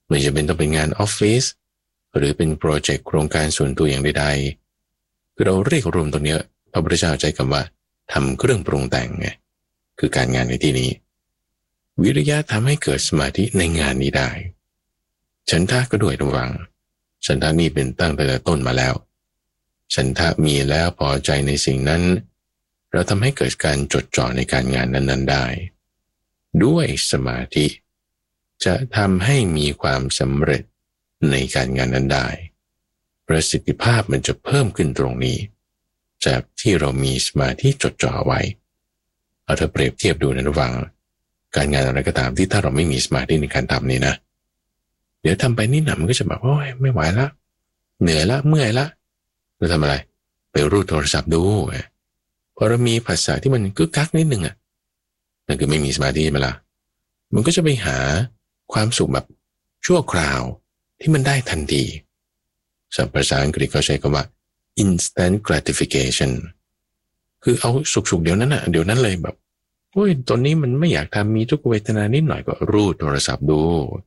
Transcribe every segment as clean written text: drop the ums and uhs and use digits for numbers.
ไม่จะเป็นต้องเป็นงานออฟฟิศหรือเป็นโปรเจกต์โครงการส่วนตัวอย่างใดๆคือเราเรียกรวมตรงนี้พระพุทธเจ้าใช้คำว่าทำเครื่องปรุงแต่งไงคือการงานในที่นี้วิริยะทำให้เกิดสมาธิในงานนี้ได้ฉันทะก็ด้วยระวังฉันทะนี่เป็นตั้งแต่ต้นมาแล้วฉันทะมีแล้วพอใจในสิ่งนั้นเราทำให้เกิดการจดจ่อในการงานนั้นๆได้ด้วยสมาธิจะทำให้มีความสำเร็จในการงานนั้นได้ประสิทธิภาพมันจะเพิ่มขึ้นตรงนี้จากที่เรามีสมาธิจดจ่อไว้เอาถ้าเปรียบเทียบดูนะระหว่างการงานอะไรก็ตามที่ถ้าเราไม่มีสมาธิในการทำนี่นะเดี๋ยวทำไปนิดหน่อยมันก็จะแบบโอ้ยไม่ไหวละเหนื่อยละเมื่อยละเราทำอะไรไปรูดโทรศัพท์ดูพอเรามีภาษาที่มันกึกกักนิดนึงอ่ะนั่นคือไม่มีสมาธิมาละมันก็จะไปหาความสุขแบบชั่วคราวที่มันได้ทันทีศัพท์ภาษาอังกฤษเขาใช้คำว่า instant gratification คือเอาสุขๆเดี๋ยวนั้นอ่ะเดี๋ยวนั้นเลยแบบโอ้ยตอนนี้มันไม่อยากทำมีทุกเวทนานิดหน่อยก็รูดโทรศัพท์ดู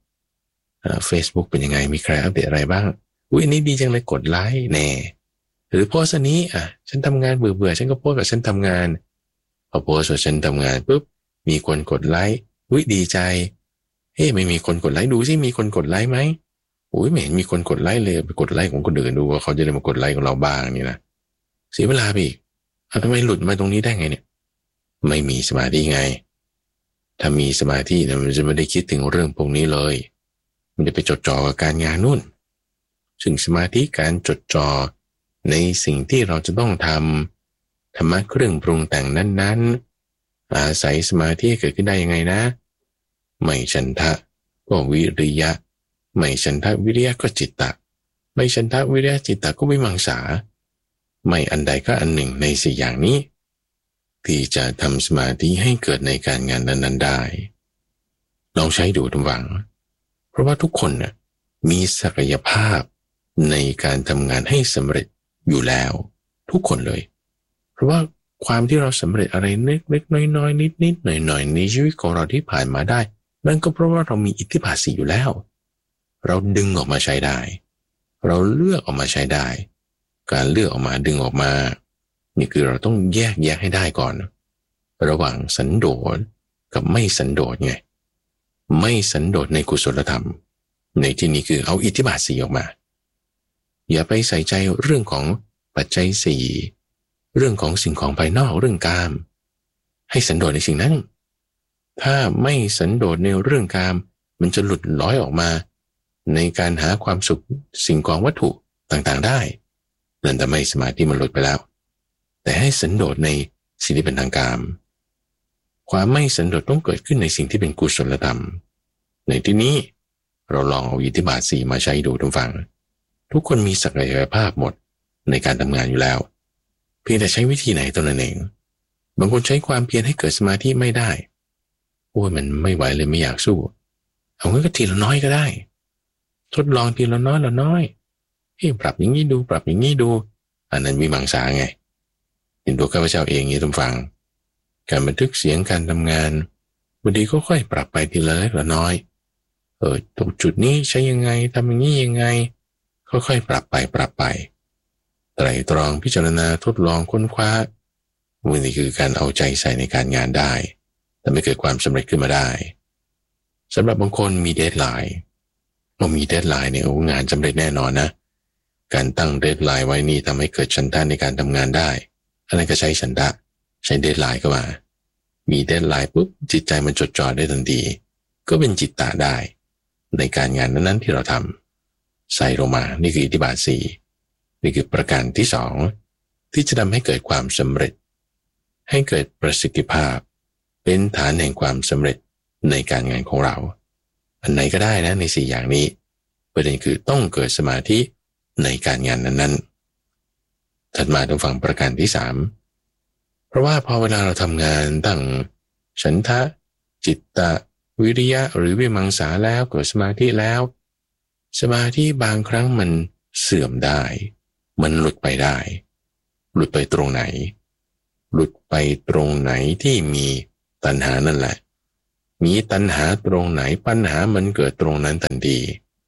Facebook เป็นยังไงมีใครอัปเดตอะไรบ้างอุ้ยอันนี้ดีจังเลยกดไลค์แน่หรือโพสต์อันนี้ฉันทำงานเบื่อฉันก็โพสต์ว่าฉันทำงานพอโพสต์ว่าฉันทำงานปุ๊บมีคนกดไลค์อุ้ยดีใจไม่มีคนกดไลค์ดูสิมีคนกดไลค์ไหมอุ้ยไม่เห็นมีคนกดไลค์เลยไปกดไลค์ของคนอื่นดูว่าเขาจะได้มากดไลค์ของเราบ้างนี่นะเสียเวลาไปอีกทำไมหลุดมาตรงนี้ได้ไงเนี่ยไม่มีสมาธิไงถ้ามีสมาธิเนี่ยมันจะไม่ได้คิดถึงเรื่องพวกนี้เลยมันจะไปจดจ่อกับการงานนู่นซึ่งสมาธิการจดจ่อในสิ่งที่เราจะต้องทำธรรมะเครื่องปรุงแต่งนั้นๆอาศัยสมาธิเกิดขึ้นได้ยังไงนะไม่ฉันทะก็วิริยะไม่ฉันทะวิริยะก็จิตตะไม่ฉันทะวิริยะจิตตะก็วิมังสาไม่อันใดก็อันหนึ่งในสี่อย่างนี้ที่จะทำสมาธิให้เกิดในการงานนั้นๆได้ลองใช้ดูทุกวังเพราะว่าทุกคนน่ะมีศักยภาพในการทำงานให้สำเร็จอยู่แล้วทุกคนเลยเพราะว่าความที่เราสำเร็จอะไรเล็กๆน้อยๆนิดๆหน่อยๆในชีวิตของเราที่ผ่านมาได้นั่นก็เพราะว่าเรามีอิทธิบาท4อยู่แล้วเราดึงออกมาใช้ได้เราเลือกออกมาใช้ได้การเลือกออกมาดึงออกมานี่คือเราต้องแยกแยะให้ได้ก่อนระหว่างสันโดษกับไม่สันโดษไงไม่สันโดษในกุศลธรรมในที่นี้คือเอาอิทธิบาท4ออกมาอย่าไปใส่ใจเรื่องของปัจจัย4เรื่องของสิ่งของภายนอกเรื่องกามให้สันโดษในสิ่งนั้นถ้าไม่สันโดษในเรื่องกามมันจะหลุดลอยออกมาในการหาความสุขสิ่งของวัตถุต่างๆได้นั่นแต่ไม่สมาธิมันหลุดไปแล้วแต่ให้สันโดษในสิ่งที่เป็นทางกามความไม่สันโดษต้องเกิดขึ้นในสิ่งที่เป็นกุศลธรรมในที่นี้เราลองเอาอิทธิบาท4มาใช้ดูทุกฝั่งทุกคนมีศักยภาพหมดในการทำงานอยู่แล้วเพียงแต่ใช้วิธีไหนตัวนั้นเองบางคนใช้ความเพียรให้เกิดสมาธิไม่ได้โอ้ยมันไม่ไหวเลยไม่อยากสู้เอางั้นก็ทีละน้อยก็ได้ทดลองทีละน้อยละน้อยปรับอย่างนี้ดูปรับอย่างนี้ดูอันนั้นวิมังสาไงเห็นตัวข้าพเจ้าเองนี่ทุกฝั่งการบันทึกเสียงการทำงานบางทีก็ค่อยปรับไปทีละเล็กละน้อยตรงจุดนี้ใช้ยังไงทำอย่างนี้ยังไงค่อยๆปรับไปไตร่ตรองพิจารณาทดลองค้นคว้าวันนี้คือการเอาใจใส่ในการงานได้แต่ไม่เกิดความสำเร็จขึ้นมาได้สำหรับบางคนมีเดดไลน์พอมีเดดไลน์เนี่ยงานสำเร็จแน่นอนนะการตั้งเดดไลน์ไว้นี่ทำให้เกิดฉันทะในการทำงานได้อะไรก็ใช้ฉันทะใช้เดดไลน์ก็มามีเดดไลน์ปุ๊บจิตใจมันจดจ่อได้ทันทีก็เป็นจิตตะได้ในการงานนั้นๆที่เราทำใส่ลงมานี่คืออิทธิบาท4นี่คือประการที่2ที่จะทำให้เกิดความสำเร็จให้เกิดประสิทธิภาพเป็นฐานแห่งความสำเร็จในการงานของเราอันไหนก็ได้นะใน4อย่างนี้ประเด็นคือต้องเกิดสมาธิในการงานนั้นๆถัดมาทางฝั่งประการที่3เพราะว่าพอเวลาเราทำงานตั้งฉันทะจิตตะวิริยะหรือวิมังสาแล้วเกิดสมาธิแล้วสมาธิบางครั้งมันเสื่อมได้มันหลุดไปได้หลุดไปตรงไหนหลุดไปตรงไหนที่มีตัณหานั่นแหละมีตัณหาตรงไหนปัญหามันเกิดตรงนั้นทันที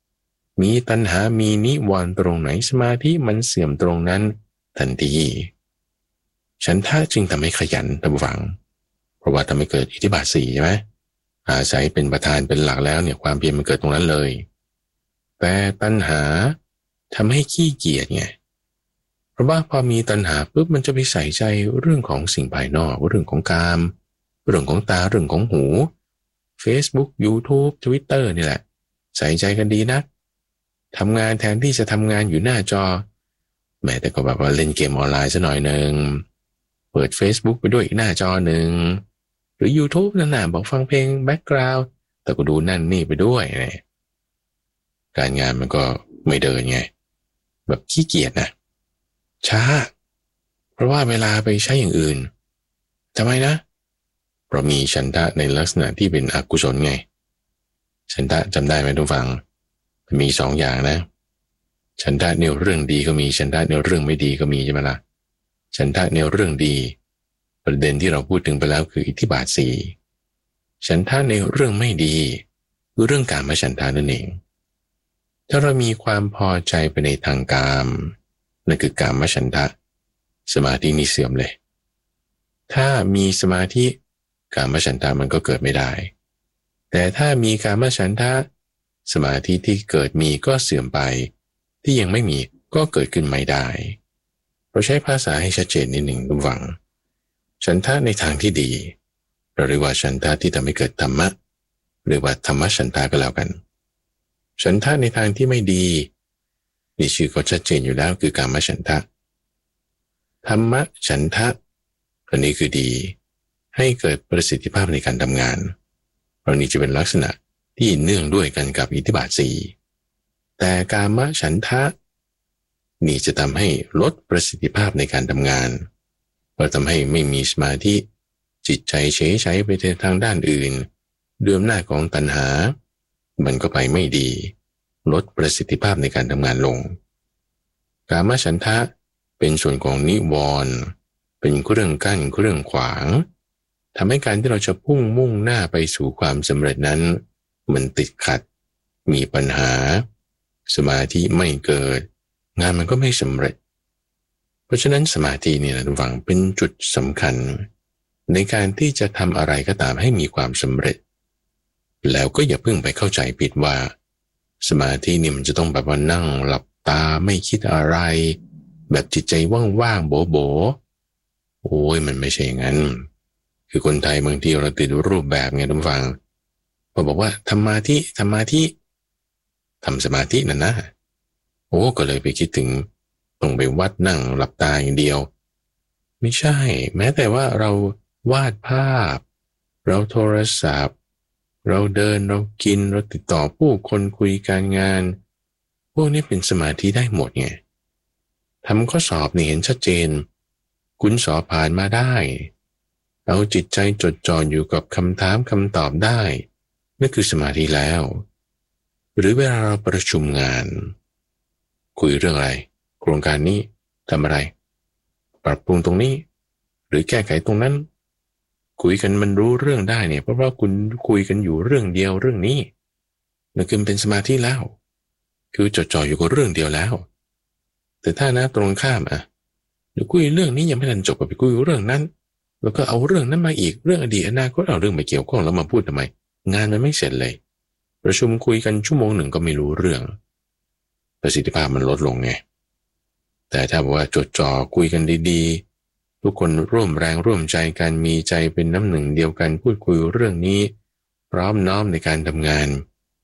มีตัณหามีนิวรณ์ตรงไหนสมาธิมันเสื่อมตรงนั้นทันทีฉันทะจึงทำให้ขยันทำฝังเพราะว่าทำให้เกิดอิทธิบาทสี่ใช่ไหมอาศัยเป็นประธานเป็นหลักแล้วเนี่ยความเพียรมันเกิดตรงนั้นเลยแต่ตัณหาทำให้ขี้เกียจไงเพราะว่าพอมีตัณหาปุ๊บมันจะไปใส่ใจเรื่องของสิ่งภายนอกเรื่องของกามเรื่องของตาเรื่องของหู Facebook YouTube Twitter นี่แหละใส่ใจกันดีนักทำงานแทนที่จะทำงานอยู่หน้าจอแม้แต่ก็แบบว่าเล่นเกมออนไลน์ซะหน่อยนึงเปิด Facebook ไปด้วยอีกหน้าจอหนึ่งหรือ YouTube นั่นน่ะบอกฟังเพลงแบ็กกราวด์แต่ก็ดูนั่นนี่ไปด้วยเนี่ยการงานมันก็ไม่เดินไงแบบขี้เกียจนะช้าเพราะว่าเวลาไปใช้อย่างอื่นทำไมนะเพราะมีฉันทะในลักษณะที่เป็นอกุศลไงฉันทะจำได้ไหมทุกฝังมีสองอย่างนะฉันทะในเรื่องดีก็มีฉันทะในเรื่องไม่ดีก็มีใช่ไหมล่ะฉันทะในเรื่องดีประเด็นที่เราพูดถึงไปแล้วคืออิทธิบาทสี่ฉันทะในเรื่องไม่ดีคือเรื่องกามฉันทะนั่นเองถ้าเรามีความพอใจไปในทางกามนั่นคือกามฉันทะสมาธินี่เสื่อมเลยถ้ามีสมาธิกามฉันทะมันก็เกิดไม่ได้แต่ถ้ามีกามฉันทะสมาธิที่เกิดมีก็เสื่อมไปที่ยังไม่มีก็เกิดขึ้นไม่ได้เราใช้ภาษาให้ชัดเจนนิดหนึ่งระวังฉันทะในทางที่ดีเราเรียกว่าฉันทะที่ทำให้เกิดธรรมะหรือว่าธรรมฉันทะก็แล้วกันฉันทะในทางที่ไม่ดีนี่ชื่อก็ชัดเจนอยู่แล้วคือกามฉันทะธรรมฉันทะอันนี้คือดีให้เกิดประสิทธิภาพในการทำงานเพราะนี้จะเป็นลักษณะที่เนื่องด้วยกันกับอิทธิบาทสี่แต่กามฉันทะนี่จะทำให้ลดประสิทธิภาพในการทำงานเพราะทำให้ไม่มีสมาธิจิตใจเฉยใช้ไปทางด้านอื่นด้วยอำนาจของตัณหามันก็ไปไม่ดีลดประสิทธิภาพในการทำงานลงกามฉันทะเป็นส่วนของนิวรณ์เป็นเครื่องกั้นเครื่องขวางทำให้การที่เราจะพุ่งมุ่งหน้าไปสู่ความสำเร็จนั้นมันติดขัดมีปัญหาสมาธิไม่เกิดงานมันก็ไม่สำเร็จเพราะฉะนั้นสมาธินี่นะทุกฝังเป็นจุดสำคัญในการที่จะทำอะไรก็ตามให้มีความสำเร็จแล้วก็อย่าเพิ่งไปเข้าใจผิดว่าสมาธินี่มันจะต้องแบบว่านั่งหลับตาไม่คิดอะไรแบบจิตใจว่างๆโบโอ้ยมันไม่ใช่อย่างนั้นคือคนไทยบางทีเราติดรูปแบบไงทุกฝังพอบอกว่าทำสมาธินั่นนะโอ้ก็เลยไปคิดถึงต้องไปวัดนั่งหลับตาอย่างเดียวไม่ใช่แม้แต่ว่าเราวาดภาพเราโทรศัพท์เราเดินเรากินเราติดต่อผู้คนคุยการงานพวกนี้เป็นสมาธิได้หมดไงทำข้อสอบนี่เห็นชัดเจนคุณสอบผ่านมาได้เอาจิตใจจดจ่ออยู่กับคำถามคำตอบได้นั่นคือสมาธิแล้วหรือเวลาเราประชุมงานคุยเรื่องอะไรโครงการนี้ทำอะไรปรับปรุงตรงนี้หรือแก้ไขตรงนั้นคุยกันมันรู้เรื่องได้เนี่ยเพราะว่าคุณคุยกันอยู่เรื่องเดียวเรื่องนี้นั่นคือเป็นสมาธิแล้วคือจดจ่ออยู่กับเรื่องเดียวแล้วแต่ถ้านะตรงข้ามเดี๋ยวคุยเรื่องนี้ยังไม่ทันจบไปคุยเรื่องนั้นแล้วก็เอาเรื่องนั้นมาอีกเรื่องอดีตอนาคตเอาเรื่องไม่เกี่ยวข้องแล้วมาพูดทำไมงานมันไม่เสร็จเลยประชุมคุยกันชั่วโมงหนึ่งก็ไม่รู้เรื่องประสิทธิภาพมันลดลงไงแต่ถ้าบอกว่าจดจ่อคุยกันดีๆทุกคนร่วมแรงร่วมใจกันมีใจเป็นน้ำหนึ่งเดียวกันพูดคุยเรื่องนี้พร้อมน้อมในการทำงาน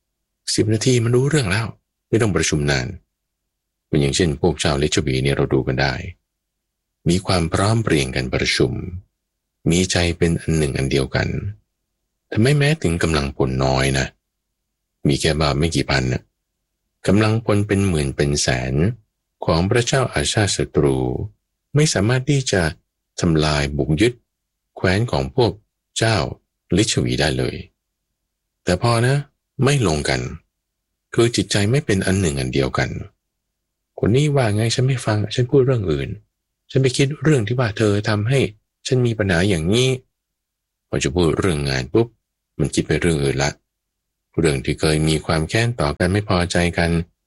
10 นาทีมันรู้เรื่องแล้วไม่ต้องประชุมนานเป็นอย่างเช่นพวกชาวเลชบีเนี่ยเราดูกันได้มีความพร้อมเพรียงกันประชุมมีใจเป็นอันหนึ่งอันเดียวกันทำให้แม้ถึงกำลังพลน้อยนะมีแค่บาไม่กี่พันนะกำลังพลเป็นหมื่นเป็นแสนของพระเจ้าอาชาติศัตรูไม่สามารถที่จะทำลายบุกยึดแคว้นของพวกเจ้าลิชวีได้เลยแต่พอนะไม่ลงกันคือจิตใจไม่เป็นอันหนึ่งอันเดียวกันคนนี้ว่าไงฉันไม่ฟังฉันพูดเรื่องอื่นฉันไปคิดเรื่องที่ว่าเธอทำให้ฉันมีปัญหาอย่างนี้พอจะพูดเรื่องงานปุ๊บมันคิดไปเรื่องอื่นละเรื่องที่เคยมีความแค้นต่อกันไม่พอใจกัน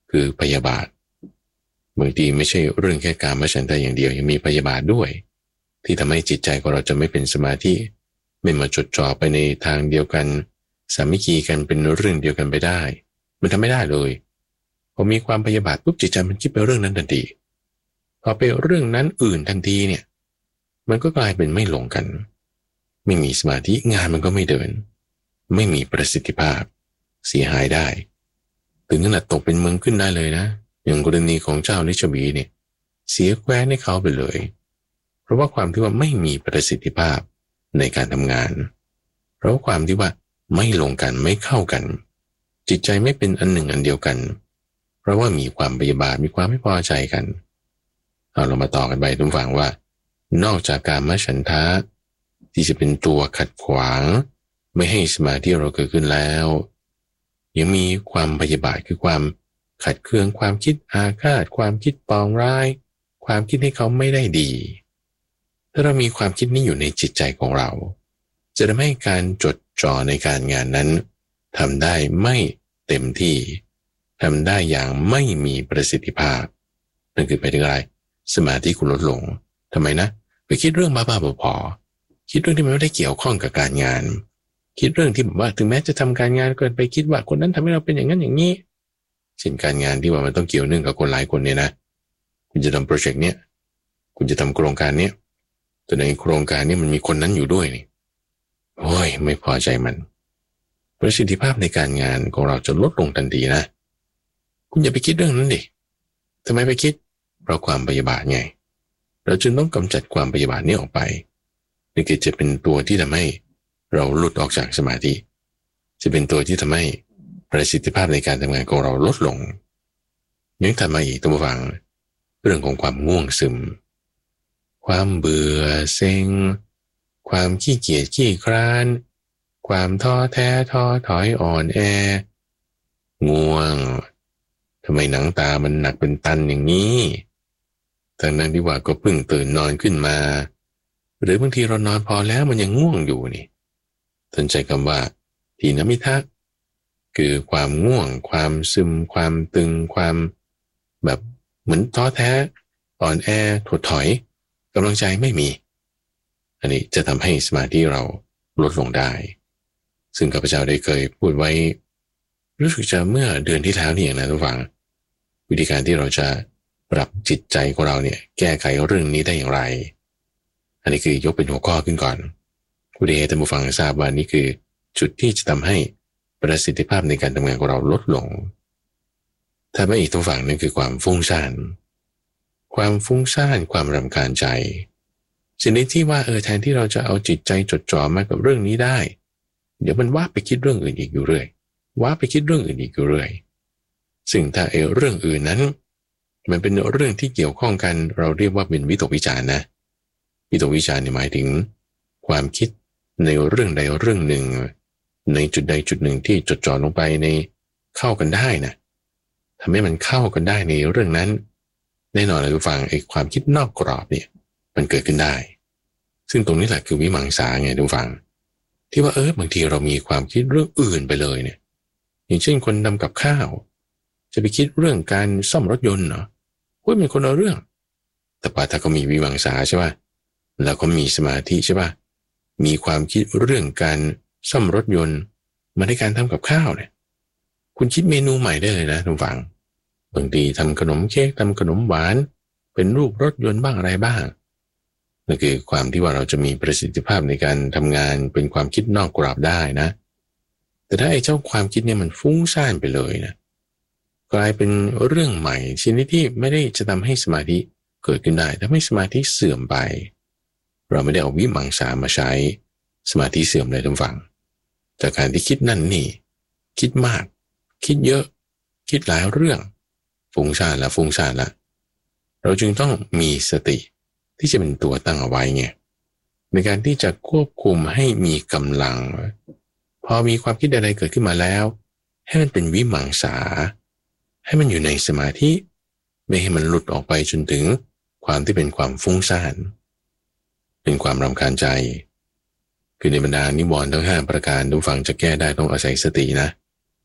คือพยาบาทบางทีไม่ใช่เรื่องแค่กามฉันทะอย่างเดียวยังมีพยาบาทด้วยที่ทำให้จิตใจของเราจะไม่เป็นสมาธิไม่มาจดจ่อไปในทางเดียวกันสามัคคีกันเป็นเรื่องเดียวกันไปได้มันทำไม่ได้เลยพอมีความพยาบาทปุ๊บจิตใจมันคิดไปเรื่องนั้นทันทีพอไปเรื่องนั้นอื่นทันทีเนี่ยมันก็กลายเป็นไม่ลงกันไม่มีสมาธิงานมันก็ไม่เดินไม่มีประสิทธิภาพเสียหายได้ถึงขนาดตกเป็นเมืองขึ้นได้เลยนะอย่างกรณีของเจ้าลิชวีเนี่ยเสียแคว้นให้เขาไปเลยเพราะว่าความที่ว่าไม่มีประสิทธิภาพในการทำงานเพราะความที่ว่าไม่ลงกันไม่เข้ากันจิตใจไม่เป็นอันหนึ่งอันเดียวกันเพราะว่ามีความพยาบาทมีความไม่พอใจกันเรามาต่อกันไปทุกฝั่งว่านอกจากกามฉันทะที่จะเป็นตัวขัดขวางไม่ให้สมาธิเราเกิดขึ้นแล้วยังมีความพยาบาทคือความขัดเคืองความคิดอาฆาตความคิดปองร้ายความคิดให้เขาไม่ได้ดีถ้าเรามีความคิดนี้อยู่ในจิตใจของเราจะทำให้การจดจ่อในการงานนั้นทำได้ไม่เต็มที่ทำได้อย่างไม่มีประสิทธิภาพนั่นคือไปถึงอะไรสมาธิคุณลดลงทำไมนะไปคิดเรื่องบ้าๆบอๆคิดเรื่องที่มันไม่ได้เกี่ยวข้องกับการงานคิดเรื่องที่แบบว่าถึงแม้จะทำการงานเกินไปคิดว่าคนนั้นทำให้เราเป็นอย่างนั้นอย่างนี้เช่นการงานที่ว่ามันต้องเกี่ยวเนื่องกับคนหลายคนเนี่ยนะคุณจะทำโปรเจกต์เนี้ยคุณจะทำโครงการเนี้ยแต่ในโครงการนี้มันมีคนนั้นอยู่ด้วยนี่โอ้ยไม่พอใจมันประสิทธิภาพในการงานของเราจะลดลงทันทีนะคุณอย่าไปคิดเรื่องนั้นดิทำไมไปคิดเพราะความพยาบาทไงเราจึงต้องกำจัดความพยาบาทนี้ออกไปนี่คือจะเป็นตัวที่ทำให้เราหลุดออกจากสมาธิจะเป็นตัวที่ทำให้ประสิทธิภาพในการทำงานของเราลดลงยังถัดมาอีกตัวฟังเรื่องของความง่วงซึมความเบื่อเซ็งความขี้เกียจขี้คร้านความท้อแท้ท้อถอยอ่อนแอง่วงทำไมหนังตามันหนักเป็นตันอย่างนี้ทั้งนั้นที่ว่าก็เพิ่งตื่นนอนขึ้นมาหรือบางทีเรานอนพอแล้วมันยังง่วงอยู่นี่สนใจคำว่าทีนมิทะคือความง่วงความซึมความตึงความแบบเหมือนท้อแท้อ่อนแอถดถอยกำลังใจไม่มีอันนี้จะทำให้สมาธิเราลดลงได้ซึ่งข้าพเจ้าได้เคยพูดไว้รู้สึกจะเมื่อเดือนที่แล้วนี่เองนะทุกฝังวิธีการที่เราจะปรับจิตใจของเราเนี่ยแก้ไขเรื่องนี้ได้อย่างไรอันนี้คือยกเป็นหัวข้อขึ้นก่อนผู้ใดท่านผู้ฟังทราบว่านี่คือจุดที่จะทำให้ประสิทธิภาพในการทำงานของเราลดลงถ้าไม่อีกตัวฝั่งนั่นคือความฟุ้งซ่านความรำคาญใจสิ่งนี้ที่ว่าแทนที่เราจะเอาจิตใจจดจ่อมากับเรื่องนี้ได้เดี๋ยวมันว่าไปคิดเรื่องอื่นอีกอยู่เรื่อยว่าไปคิดเรื่องอื่นอีกอยู่เรื่อยซึ่งถ้าเรื่องอื่นนั้นมันเป็นเรื่องที่เกี่ยวข้องกันเราเรียกว่าเป็นวิตกวิจารณ์นะวิตกวิจารณ์หมายถึงความคิดในเรื่องใดเรื่องหนึ่งในจุดใดจุดหนึ่งที่จดจ่อลงไปในเข้ากันได้นะทำให้มันเข้ากันได้ในเรื่องนั้นแน่นอนเลยทุกฝั่งความคิดนอกกรอบเนี่ยมันเกิดขึ้นได้ซึ่งตรงนี้แหละคือวิมังสาไงทุกฝั่งที่ว่าบางทีเรามีความคิดเรื่องอื่นไปเลยเนี่ยอย่างเช่นคนทำกับข้าวจะไปคิดเรื่องการซ่อมรถยนต์เนาะเป็นคนละเรื่องแต่ว่าถ้าเขามีวิมังสาใช่ป่ะแล้วเขามีสมาธิใช่ป่ะมีความคิดเรื่องการซ่อมรถยนต์มาในการทำกับข้าวเนี่ยคุณคิดเมนูใหม่ได้เลยนะทุกฝั่งบางทีทำขนมเค้กทำขนมหวานเป็นรูปรถยนต์บ้างอะไรบ้างนั่นคือความที่ว่าเราจะมีประสิทธิภาพในการทำงานเป็นความคิดนอกกรอบได้นะแต่ถ้าเจ้าความคิดเนี่ยมันฟุ้งซ่านไปเลยนะกลายเป็นเรื่องใหม่ชนิดที่ไม่ได้จะทำให้สมาธิเกิดขึ้นได้ทำให้สมาธิเสื่อมไปเราไม่ได้เอาวิมังสามาใช้สมาธิเสื่อมเลยทุกฝั่งจากการที่คิดนั่นนี่คิดมากคิดเยอะคิดหลายเรื่องฟุ้งซ่านละเราจึงต้องมีสติที่จะเป็นตัวตั้งเอาไว้ไงในการที่จะควบคุมให้มีกำลังพอมีความคิดใดๆเกิดขึ้นมาแล้วให้มันเป็นวิมังสาให้มันอยู่ในสมาธิไม่ให้มันหลุดออกไปจนถึงความที่เป็นความฟุ้งซ่านเป็นความรำคาญใจคือในบรรดานิวรณ์ทั้ง5ประการทุกฝั่งจะแก้ได้ต้องอาศัยสตินะ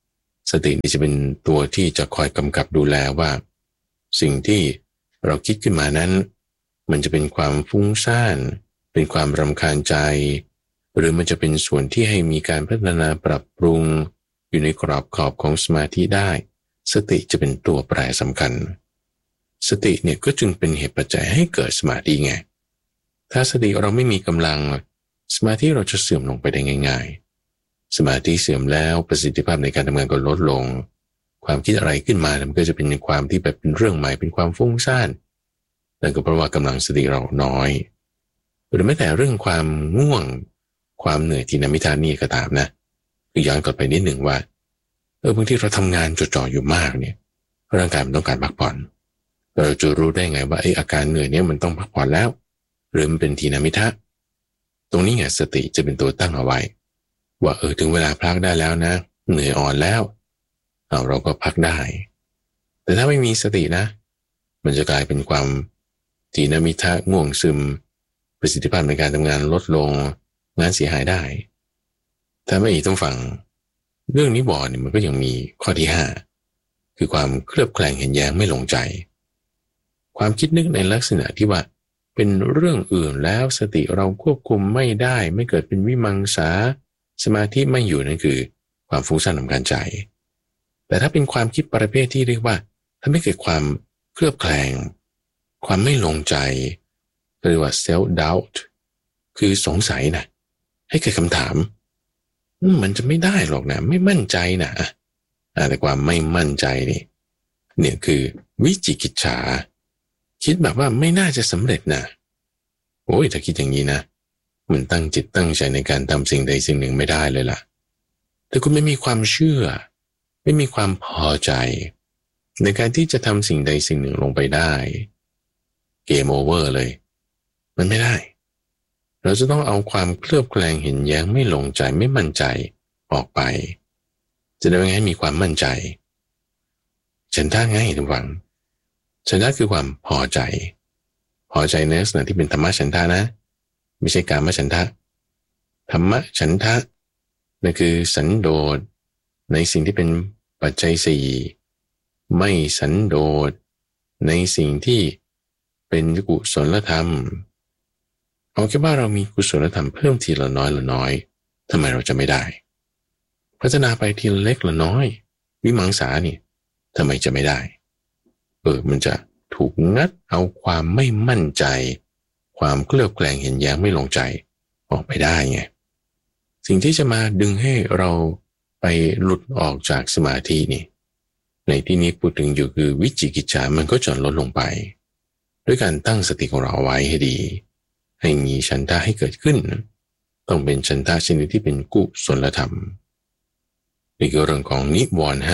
สตินี่จะเป็นตัวที่จะคอยกำกับดูแลว่าสิ่งที่เราคิดขึ้นมานั้นมันจะเป็นความฟุ้งซ่านเป็นความรำคาญใจหรือมันจะเป็นส่วนที่ให้มีการพัฒนาปรับปรุงอยู่ในกรอบขอบของสมาธิได้สติจะเป็นตัวแปรสำคัญสติเนี่ยก็จึงเป็นเหตุปัจจัยให้เกิดสมาธิไงถ้าสติเราไม่มีกำลังสมาธิเราจะเสื่อมลงไปได้ง่ายๆสมาธิเสื่อมแล้วประสิทธิภาพในการทำงานก็ลดลงความคิดอะไรขึ้นมามันก็จะเป็นความที่แบบเป็นเรื่องใหม่เป็นความฟุ้งซ่านนั่นก็เพราะว่ากำลังสติเราน้อยหรือแม้แต่เรื่องความง่วงความเหนื่อยที่นามิทานี่ก็ตามนะคือย้อนกลับไปนิดหนึ่งว่าบางทีเราทำงานจดจ่ออยู่มากเนี่ยร่างกายมันต้องการพักผ่อนเราจะรู้ได้ไงว่าอาการเหนื่อยเนี่ยมันต้องพักผ่อนแล้วหรือมันเป็นทีนามิทะตรงนี้ไงสติจะเป็นตัวตั้งเอาไว้ว่าถึงเวลาพักได้แล้วนะเหนื่อยอ่อนแล้วเราก็พักได้แต่ถ้าไม่มีสตินะมันจะกลายเป็นความทีนามิทะง่วงซึมประสิทธิภาพในการทำงานลดลงงานเสียหายได้ถ้าไม่ต้องฟังเรื่องนิวรณ์เนี่ยมันก็ยังมีข้อที่5คือความเคลือบแคลงเห็นแย้งไม่ลงใจความคิดนึกในลักษณะที่ว่าเป็นเรื่องอื่นแล้วสติเราควบคุมไม่ได้ไม่เกิดเป็นวิมังสาสมาธิไม่อยู่นั่นคือความฟุ้งซ่านรำคาญใจแต่ถ้าเป็นความคิดประเภทที่เรียกว่าถ้าไม่เกิดความเคลือบแคลงความไม่ลงใจเรียกว่า self doubt คือสงสัยนะให้เกิดคำถามมันจะไม่ได้หรอกนะไม่มั่นใจนะแต่ความไม่มั่นใจนี่เนี่ยคือวิจิกิจฉาคิดแบบว่าไม่น่าจะสำเร็จนะโอ้ยถ้าคิดอย่างนี้นะมันตั้งจิตตั้งใจในการทำสิ่งใดสิ่งหนึ่งไม่ได้เลยล่ะแต่คุณไม่มีความเชื่อไม่มีความพอใจในการที่จะทำสิ่งใดสิ่งหนึ่งลงไปได้เกมโอเวอร์เลยมันไม่ได้เราจะต้องเอาความเคลือบแคลงเห็นแย้งไม่ลงใจไม่มั่นใจออกไปจะได้ให้มีความมั่นใจฉันท่าไงทุกฝังฉันท่าคือความพอใจในลักษณะที่เป็นธรรมะฉันท่านะไม่ใช่กามฉันทะธรรมะฉันทะนั่นคือสันโดษในสิ่งที่เป็นปัจจัยสี่ไม่สันโดษในสิ่งที่เป็นกุศลธรรมเอาแค่ว่าเรามีกุศลธรรมเพิ่มทีละน้อยทำไมเราจะไม่ได้พัฒนาไปทีละเล็กละน้อยวิมังสานี่ทำไมจะไม่ได้มันจะถูกงัดเอาความไม่มั่นใจความเคลือบแคลงเห็นแย้งไม่ลงใจออกไปได้ไงสิ่งที่จะมาดึงให้เราไปหลุดออกจากสมาธินี่ในที่นี้พูดถึงอยู่คือวิจิกิจฉามันก็จะลดลงไปด้วยการตั้งสติของเราไว้ให้ดีให้มีฉันทะให้เกิดขึ้นต้องเป็นฉันทะชนิดที่เป็นกุศลธรรมนี่คือเรื่องของนิวรณ์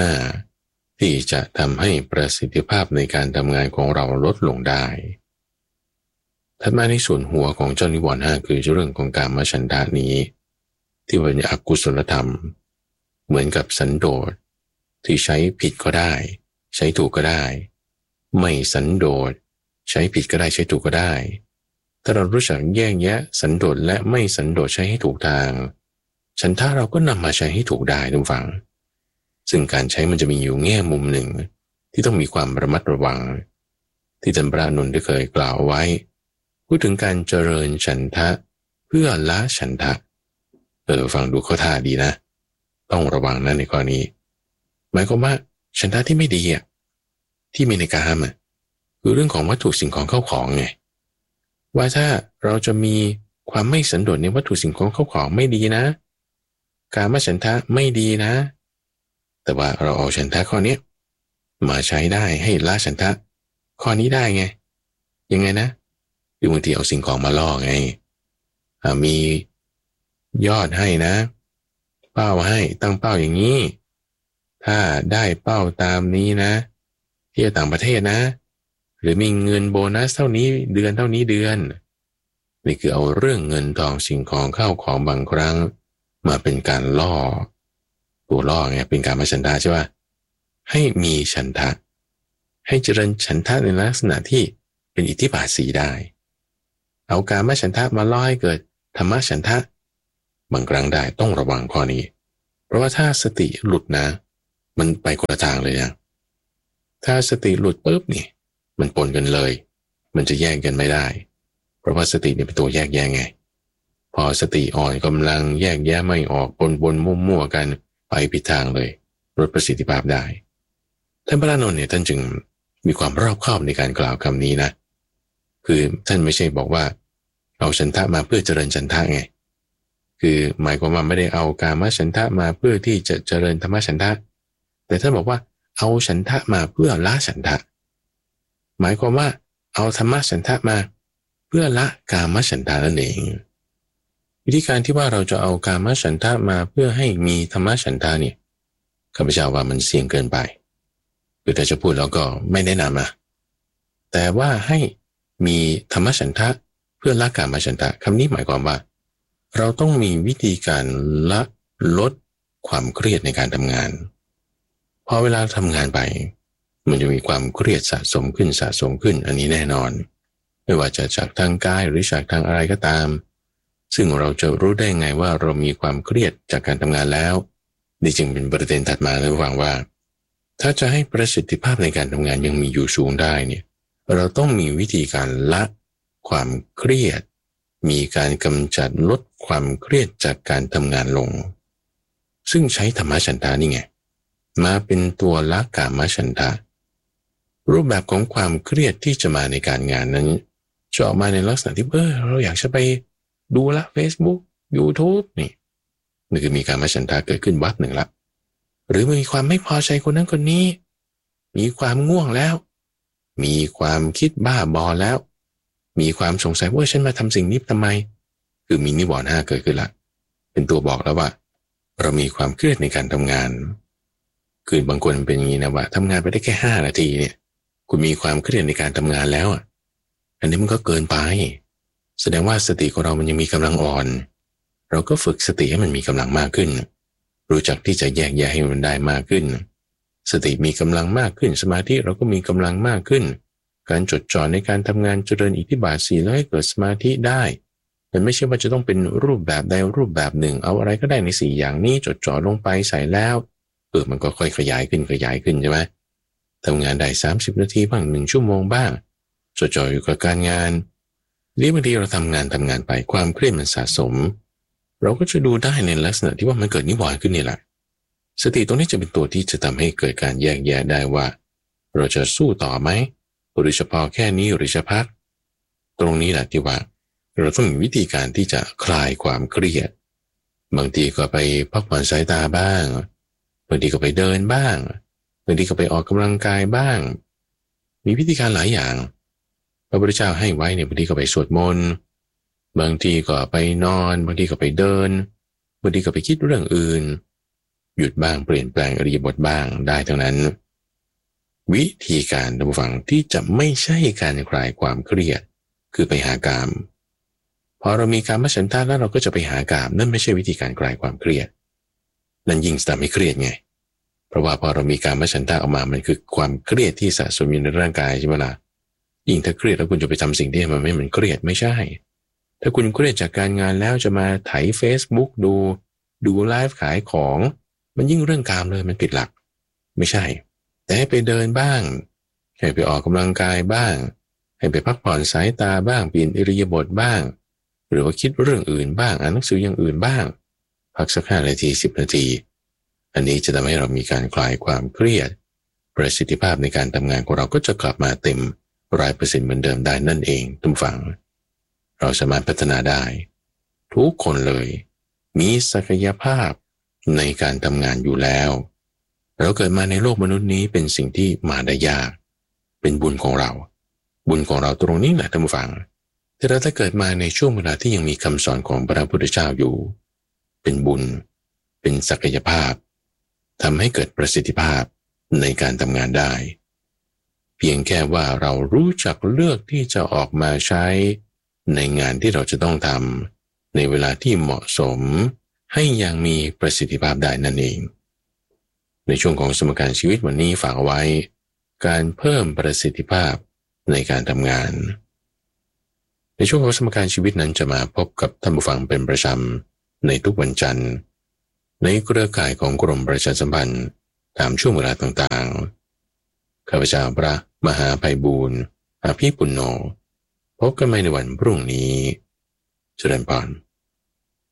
5ที่จะทำให้ประสิทธิภาพในการทำงานของเราลดลงได้ถัดมาในส่วนหัวของเจ้านิวรณ์5คือเรื่องของกามฉันทะนี้ที่เป็นอกุศลธรรมเหมือนกับสันโดษที่ใช้ผิดก็ได้ใช้ถูกก็ได้ไม่สันโดษใช้ผิดก็ได้ใช้ถูกก็ได้ถ้าเรารู้จักแยกแยะสันโดษและไม่สันโดษใช้ให้ถูกทางฉันทะเราก็นำมาใช้ให้ถูกได้ทุกฝั่งซึ่งการใช้มันจะมีอยู่แง่มุมหนึ่งที่ต้องมีความระมัดระวังที่ท่านพระอานนท์ได้เคยกล่าวไว้พูดถึงการเจริญฉันทะเพื่อละฉันทะฟังดูเข้าท่าดีนะต้องระวังนะในข้อนี้หมายความว่าฉันทะที่ไม่ดีที่มีในกามคือเรื่องของวัตถุสิ่งของเข้าของไงว่าถ้าเราจะมีความไม่สันโดษในวัตถุสิ่งของเข้าของไม่ดีนะกามฉันทะไม่ดีนะแต่ว่าเราเอาฉันทะข้อนี้มาใช้ได้ให้ละฉันทะข้อนี้ได้ไงยังไงนะคือบางทีเอาสิ่งของมาล่อไงมียอดให้นะเป้าให้ตั้งเป้าอย่างนี้ถ้าได้เป้าตามนี้นะที่ต่างประเทศนะหรือมีเงินโบนัสเท่านี้เดือนเท่านี้เดือนนี่คือเอาเรื่องเงินทองสิ่งของเข้าของบางครั้งมาเป็นการล่อตัวล่อไงเป็นการมาฉันทะใช่ป่ะให้มีฉันทะให้เจริญฉันทะในลักษณะที่เป็นอิทธิบาทสีได้เอาการมาฉันทะมาล่อให้เกิดธรรมฉันทะบางครั้งได้ต้องระวังข้อนี้เพราะว่าถ้าสติหลุดนะมันไปคนละทางเลยนะถ้าสติหลุดปุ๊บนี่มันปนกันเลยมันจะแยกกันไม่ได้เพราะว่าสติเนี่ยเป็นตัวแยกแยะไงพอสติอ่อนกำลังแยกแยะไม่ออกปนมั่วๆกันไปผิดทางเลยลดประสิทธิภาพได้ท่านพระอานนท์เนี่ยท่านจึงมีความรอบคอบในการกล่าวคำนี้นะคือท่านไม่ใช่บอกว่าเอาฉันทะมาเพื่อเจริญฉันทะไงคือหมายความว่าไม่ได้เอากามฉันทะมาเพื่อที่จะเจริญธรรมฉันทะแต่ท่านบอกว่าเอาฉันทะมาเพื่อละฉันทะหมายความว่าเอาธรรมฉันทะมาเพื่อละกามฉันทะนั่นเองวิธีการที่ว่าเราจะเอากามฉันทะมาเพื่อให้มีธรรมฉันทะเนี่ยข้าพเจ้าว่ามันเสี่ยงเกินไปคือถ้าจะพูดแล้วก็ไม่แนะนำนะแต่ว่าให้มีธรรมฉันทะเพื่อละกามฉันทะคำนี้หมายความว่าเราต้องมีวิธีการละลดความเครียดในการทำงานพอเวลาทำงานไปมันจะมีความเครียดสะสมขึ้นอันนี้แน่นอนไม่ว่าจะจากทางกายหรือจากทางอะไรก็ตามซึ่งเราจะรู้ได้ไงว่าเรามีความเครียดจากการทำงานแล้วนี่จึงเป็นประเด็นถัดมาระหว่างว่าถ้าจะให้ประสิทธิภาพในการทำงานยังมีอยู่สูงได้เนี่ยเราต้องมีวิธีการละความเครียดมีการกำจัดลดความเครียดจากการทำงานลงซึ่งใช้ธรรมฉันทานี่ไงมาเป็นตัวละกามฉันทะรูปแบบของความเครียดที่จะมาในการงานนั้นจะออกมาในลักษณะที่เราอยากจะไปดูละ Facebook YouTube นี่คือมีกามฉันทะเกิดขึ้นวับหนึ่งละหรือมีความไม่พอใจคนนั้นคนนี้มีความง่วงแล้วมีความคิดบ้าบอแล้วมีความสงสัยว่าฉันมาทำสิ่งนี้ทำไมคือมีนิวรณ์ห้าเกิดขึ้นละเป็นตัวบอกแล้วว่าเรามีความเครียดในการทำงานคือบางคนเป็นอย่างนี้นะว่าทำงานไปได้แค่5 นาทีเนี่ยคุณมีความเครียดในการทำงานแล้วอันนี้มันก็เกินไปแสดงว่าสติของเรามันยังมีกำลังอ่อนเราก็ฝึกสติให้มันมีกำลังมากขึ้นรู้จักที่จะแยกแยะให้มันได้มากขึ้นสติมีกำลังมากขึ้นสมาธิเราก็มีกำลังมากขึ้นการจดจ่อในการทำงานเจริญอิทธิบาท4แล้วให้เกิดสมาธิได้มันไม่ใช่ว่าจะต้องเป็นรูปแบบใดรูปแบบหนึ่งเอาอะไรก็ได้ใน4อย่างนี้จดจ่อลงไปใส่แล้วมันก็ค่อยขยายขึ้นใช่ไหมทำงานได้30 นาทีบ้าง1 ชั่วโมงบ้างจดจ่ออยู่กับการงานหรือบางทีเราทำงานไปความเครียดมันสะสมเราก็จะดูได้ในลักษณะที่ว่ามันเกิดนิวรณ์ขึ้นนี่แหละสติตรงนี้จะเป็นตัวที่จะทำให้เกิดการแยกแยะได้ว่าเราจะสู้ต่อไหมหรือเฉพาะแค่นี้หรือจะพักตรงนี้แหละที่ว่าเราต้องมีวิธีการที่จะคลายความเครียดบางทีก็ไปพักผ่อนสายตาบ้างบางทีก็ไปเดินบ้างบางทีก็ไปออกกำลังกายบ้างมีวิธีการหลายอย่างพระพุทธเจ้าให้ไว้เนี่ยบางทีก็ไปสวดมนต์บางทีก็ไปนอนบางทีก็ไปเดินบางทีก็ไปคิดเรื่องอื่นหยุดบ้างเปลี่ยนแปลงอิริยาบถบ้างได้ทั้งนั้นวิธีการท่านผู้ฟังที่จะไม่ใช่การคลายความเครียดคือไปหากามพอเรามีกามฉันทะแล้วเราก็จะไปหากามนั่นไม่ใช่วิธีการคลายความเครียดนั่นยิ่งทำให้เครียดไงเพราะว่าพอเรามีกามฉันทะออกมามันคือความเครียดที่สะสมอยู่ในร่างกายใช่ไหมล่ะยิ่งถ้าเครียดแล้วคุณจะไปทำสิ่งที่มันไม่เหมือนเครียดไม่ใช่ถ้าคุณเครียดจากการงานแล้วจะมาไถ Facebook ดูไลฟ์ขายของมันยิ่งเรื่องกามเลยมันผิดหลักไม่ใช่แต่ให้ไปเดินบ้างให้ไปออกกำลังกายบ้างให้ไปพักผ่อนสายตาบ้างเปลี่ยนอิริยาบถบ้างหรือว่าคิดเรื่องอื่นบ้างอ่านหนังสืออย่างอื่นบ้างพักสัก5 นาที10 นาทีอันนี้จะทำให้เรามีการคลายความเครียดประสิทธิภาพในการทำงานของเราก็จะกลับมาเต็ม100%เหมือนเดิมได้นั่นเองทุกฝั่งเราสามารถพัฒนาได้ทุกคนเลยมีศักยภาพในการทำงานอยู่แล้วเราเกิดมาในโลกมนุษย์นี้เป็นสิ่งที่มาได้ยากเป็นบุญของเราตรงนี้แหละท่านผู้ฟังแต่ถ้าเกิดมาในช่วงเวลาที่ยังมีคำสอนของพระพุทธเจ้าอยู่เป็นบุญเป็นศักยภาพทำให้เกิดประสิทธิภาพในการทำงานได้เพียงแค่ว่าเรารู้จักเลือกที่จะออกมาใช้ในงานที่เราจะต้องทำในเวลาที่เหมาะสมให้ยังมีประสิทธิภาพได้นั่นเองในช่วงของสมการชีวิตวันนี้ฝากเอาไว้การเพิ่มประสิทธิภาพในการทำงานในช่วงของสมการชีวิตนั้นจะมาพบกับท่านผู้ฟังเป็นประจำในทุกวันจันทร์ในเครือข่ายของกรมประชาสัมพันธ์ตามช่วงเวลาต่างๆข้าพเจ้าพระมหาไพบูลย์อภิปุณโญพบกันใหม่ในวันพรุ่งนี้เจริญพร